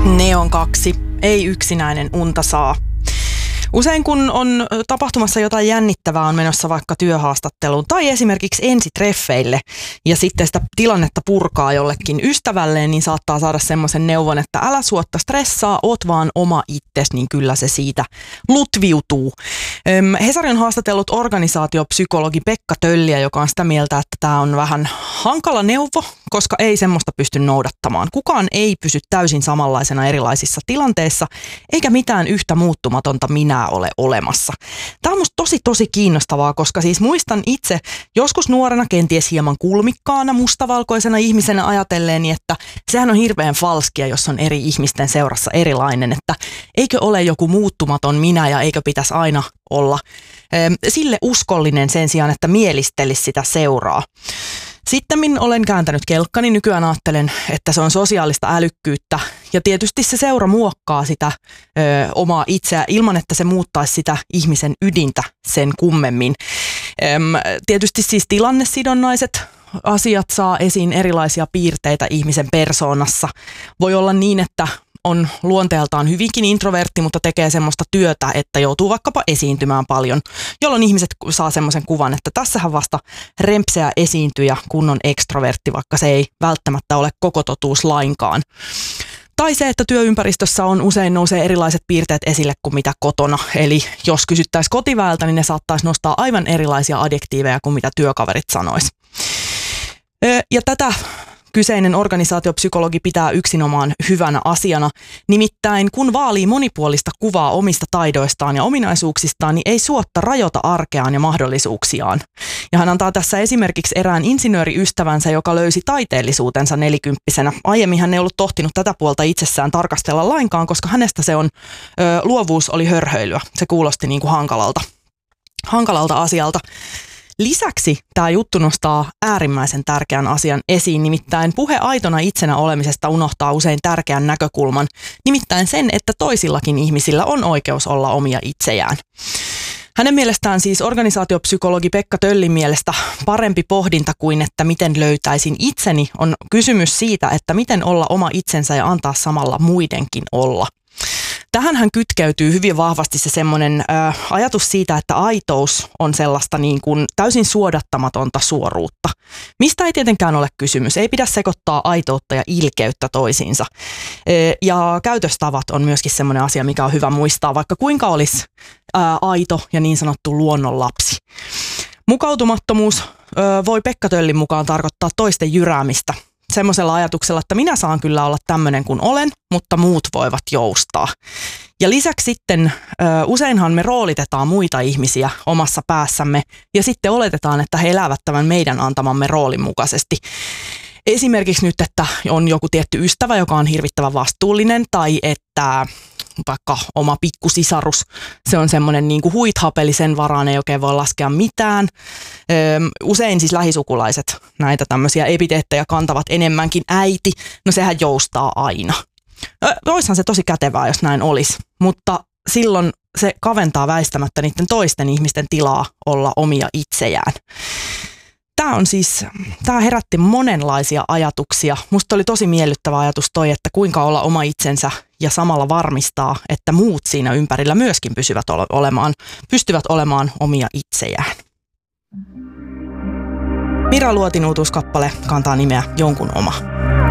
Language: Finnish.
Neon 2. Ei yksinäinen unta saa. Usein kun on tapahtumassa jotain jännittävää, on menossa vaikka työhaastatteluun tai esimerkiksi ensitreffeille ja sitten sitä tilannetta purkaa jollekin ystävälleen, niin saattaa saada semmoisen neuvon, että älä suotta stressaa, oot vaan oma itses, niin kyllä se siitä lutviutuu. Hesari on haastatellut organisaatiopsykologi Pekka Tölliä, joka on sitä mieltä, että tämä on vähän hankala neuvo, koska ei semmoista pysty noudattamaan. Kukaan ei pysy täysin samanlaisena erilaisissa tilanteissa, eikä mitään yhtä muuttumatonta minä ole olemassa. Tämä on musta tosi kiinnostavaa, koska siis muistan itse joskus nuorena, kenties hieman kulmikkaana, mustavalkoisena ihmisenä ajatelleeni, että sehän on hirveän falskia, jos on eri ihmisten seurassa erilainen, että eikö ole joku muuttumaton minä ja eikö pitäisi aina olla sille uskollinen sen sijaan, että mielistelisi sitä seuraa. Sitten olen kääntänyt kelkkani, nykyään ajattelen, että se on sosiaalista älykkyyttä ja tietysti se seura muokkaa sitä omaa itseä ilman, että se muuttaisi sitä ihmisen ydintä sen kummemmin. Tietysti siis tilannesidonnaiset asiat saa esiin erilaisia piirteitä ihmisen persoonassa. Voi olla niin, että on luonteeltaan hyvinkin introvertti, mutta tekee semmoista työtä, että joutuu vaikkapa esiintymään paljon, jolloin ihmiset saa semmoisen kuvan, että tässähän vasta rempseä esiintyjä, kun on ekstrovertti, vaikka se ei välttämättä ole koko totuus lainkaan. Tai se, että työympäristössä usein nousee erilaiset piirteet esille kuin mitä kotona. Eli jos kysyttäisiin kotiväeltä, niin ne saattaisi nostaa aivan erilaisia adjektiiveja kuin mitä työkaverit sanois. Ja tätä kyseinen organisaatiopsykologi pitää yksinomaan hyvänä asiana. Nimittäin kun vaalii monipuolista kuvaa omista taidoistaan ja ominaisuuksistaan, niin ei suotta rajoita arkeaan ja mahdollisuuksiaan. Ja hän antaa tässä esimerkiksi erään insinööriystävänsä, joka löysi taiteellisuutensa 40-vuotiaana. Aiemmin hän ei ollut tohtinut tätä puolta itsessään tarkastella lainkaan, koska hänestä se luovuus oli hörhöilyä. Se kuulosti niin kuin hankalalta asialta. Lisäksi tämä juttu nostaa äärimmäisen tärkeän asian esiin, nimittäin puhe aitona itsenä olemisesta unohtaa usein tärkeän näkökulman, nimittäin sen, että toisillakin ihmisillä on oikeus olla omia itsejään. Hänen mielestään siis organisaatiopsykologi Pekka Töllin mielestä parempi pohdinta kuin, että miten löytäisin itseni, on kysymys siitä, että miten olla oma itsensä ja antaa samalla muidenkin olla. Tähänhän kytkeytyy hyvin vahvasti se semmoinen ajatus siitä, että aitous on sellaista niin kuin täysin suodattamatonta suoruutta. Mistä ei tietenkään ole kysymys. Ei pidä sekoittaa aitoutta ja ilkeyttä toisiinsa. Ja käytöstavat on myöskin semmoinen asia, mikä on hyvä muistaa, vaikka kuinka olisi aito ja niin sanottu luonnonlapsi. Mukautumattomuus voi Pekka Töllin mukaan tarkoittaa toisten jyräämistä. Semmoisella ajatuksella, että minä saan kyllä olla tämmöinen kuin olen, mutta muut voivat joustaa. Ja lisäksi sitten useinhan me roolitetaan muita ihmisiä omassa päässämme ja sitten oletetaan, että he elävät tämän meidän antamamme roolin mukaisesti. Esimerkiksi nyt, että on joku tietty ystävä, joka on hirvittävän vastuullinen tai että vaikka oma pikkusisarus, se on semmoinen niin kuin huithapeli, sen varaan ei oikein voi laskea mitään. Usein siis lähisukulaiset näitä tämmöisiä epiteettejä kantavat enemmänkin äiti, no sehän joustaa aina. Oishan se tosi kätevää, jos näin olisi, mutta silloin se kaventaa väistämättä niiden toisten ihmisten tilaa olla omia itsejään. Tämä herätti monenlaisia ajatuksia. Musta oli tosi miellyttävä ajatus toi, että kuinka olla oma itsensä ja samalla varmistaa, että muut siinä ympärillä myöskin pystyvät olemaan omia itsejään. Mira Luotin uutuuskappale kantaa nimeä Jonkun oma.